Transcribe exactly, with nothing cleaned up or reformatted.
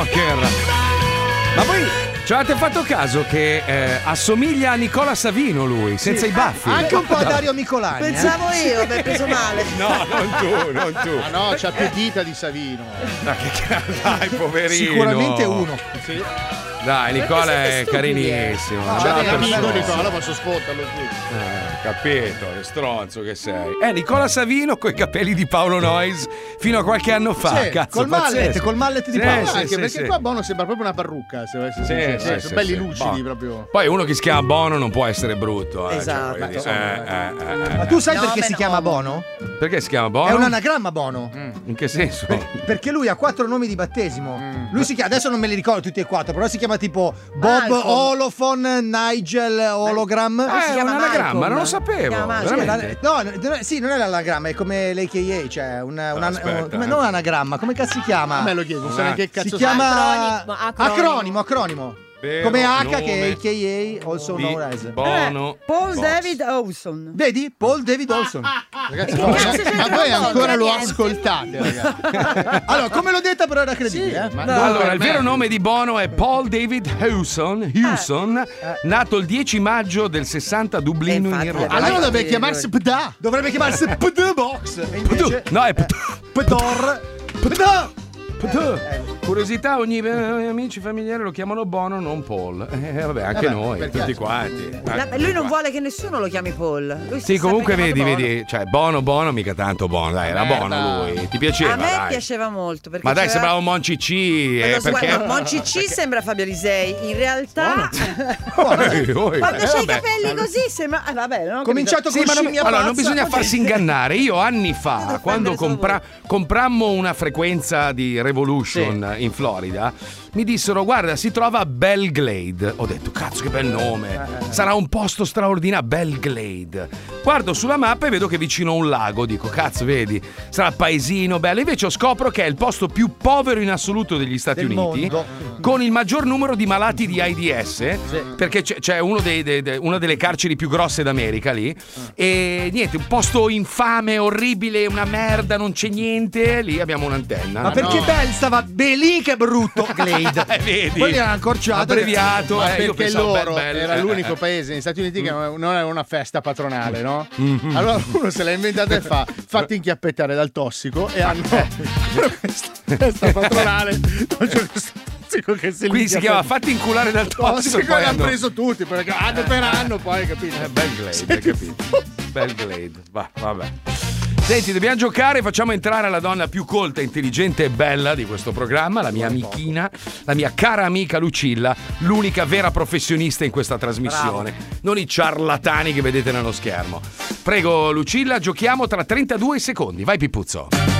stalker. Ma poi ci avete fatto caso che eh, assomiglia a Nicola Savino lui, senza Sì. i baffi? Anche un po' a Dario Micolani. Pensavo eh. io, mi hai preso male. No, non tu, non tu. Ma no, c'ha più dita di Savino. Ma che cazzo, dai, poverino. Sicuramente uno. Sì. Dai, Nicola è carinissimo. C'ha brava dei amico persona. Nicola, posso sfotterlo qui. Eh, capito, che stronzo che sei. Eh, Nicola Savino coi capelli di Paolo Noyes fino a qualche anno fa. Sì, Cazzo, col mallet, pazzesco. col mallet di Sì, Paolo. sì, Anche sì, perché sì. qua Bono sembra proprio una parrucca. Se Sì, sì, sì, sì, sono sì, belli sì. lucidi Boh. proprio. Poi uno che si chiama Bono non può essere brutto. Eh, Esatto. cioè, voglio dire, eh, eh, eh, Ma eh. tu sai No, perché me si no. chiama Bono? Perché si chiama Bono? È un anagramma Bono. In che senso? Perché lui ha quattro nomi di battesimo. Mm. Lui si chiama, adesso non me li ricordo tutti e quattro, però si chiama tipo Bob, Malcolm. Olofon, Nigel, Hologram. Ah, si è chiama un anagramma, Malcolm. non lo Si sapevo. chiama Malcolm. Veramente? No, no, sì, non è l'anagramma, è come l'A K A, cioè un, un, aspetta, un- come- eh. non anagramma, come cazzo si chiama? A me lo chiedo, non so neanche che cazzo si chiama Acronimo, acronimo. acronimo, acronimo. Vero Come H nome che è A K A, also di known as. Bono. Paul Boss. David Hawson. Vedi? Paul David Olson. Ragazzi, Che ma, cazzo c'entra ma voi Bono? ancora lo Niente. ascoltate, ragazzi. Allora, come l'ho detta però era credibile, eh? Ma No. Allora, per il me- vero nome di Bono è Paul David Hewson, Hewson nato il dieci maggio del sessanta a Dublino, Eh, in infatti, Irlanda. Allora Vai, dovrebbe vai, chiamarsi vai. Pda. Dovrebbe chiamarsi P D Box. E invece No, è Pdor. Pdor. Curiosità, ogni eh, amici familiari lo chiamano Bono, non Paul. Eh, vabbè, anche Vabbè, noi, perché? tutti quanti. La- Eh, lui non tutti vuole che nessuno lo chiami Paul. Lui si Sì, sta comunque sempre vedi, chiamando vedi, cioè Bono, Bono, mica tanto Bono, dai, era Merda. Bono lui. Ti Bono. piaceva, A me dai. piaceva molto. Perché Ma dai, c'era- sembrava un Monci C, eh, Quello su- perché... guarda, Monci C sembra Fabio Lisei. In realtà, Oi, oi, quando eh, c'hai i vabbè. capelli così sembra. Ah, vabbè, non ho Cominciato Sì, con ma non, scimmia allora, pazza. non bisogna farsi ingannare. Io anni fa, Devo quando prendere solo compra- comprammo una frequenza di Revolution in Florida, mi dissero: guarda, si trova a Belglade. Ho detto: cazzo, che bel nome! Sarà un posto straordinario. Belglade. Guardo sulla mappa e vedo che è vicino a un lago. Dico: cazzo, vedi, sarà paesino bello. Invece scopro che è il posto più povero in assoluto degli Stati Del Uniti, mondo. con il maggior numero di malati di AIDS, perché c'è, c'è uno dei- dei- dei- una delle carceri più grosse d'America lì. E niente, un posto infame, orribile, una merda, non c'è niente. Lì abbiamo un'antenna. Ma perché no. Bell stava belì che brutto Glade. Eh, vedi? Poi l'hanno accorciato. Abbreviato. Ma eh, io perché pensavo, loro bel- bel- era eh, l'unico eh. paese negli Stati Uniti che non aveva una festa patronale, no? Allora uno se l'ha inventata e fa fatti inchiappettare dal tossico e hanno questa festa patronale. C'è questo tossico che si Quindi si chiama Fatti inculare dal tossico. tossico e e poi l'hanno hanno- preso tutti perché anno per anno poi capito. Eh, Belglade, hai capito? Belglade. Va, vabbè. Senti, dobbiamo giocare, facciamo entrare la donna più colta, intelligente e bella di questo programma, la mia amichina, la mia cara amica Lucilla, l'unica vera professionista in questa trasmissione, non i ciarlatani che vedete nello schermo. Prego Lucilla, giochiamo tra trentadue secondi, vai Pipuzzo.